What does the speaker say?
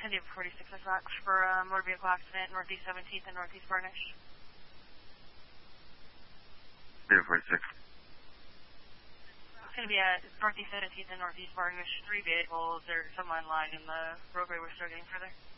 10 46 o'clock for motor vehicle accident, Northeast 17th and Northeast Varnish. 046. It's going to be at Northeast 17th and Northeast Varnish. 3 vehicles. There's someone lying in the roadway. We're still getting further.